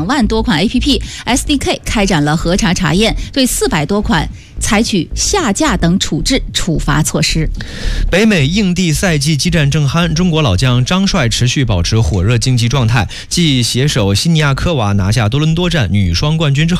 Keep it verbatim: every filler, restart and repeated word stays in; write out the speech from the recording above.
万多款 A P P、S D K 开展了核查查验，对四百多款采取下架等处置处罚措施。 北美硬地赛季激战正酣，中国老将张帅持续保持火热竞技状态，继携手悉尼亚科娃拿下多伦多站女双冠军之后，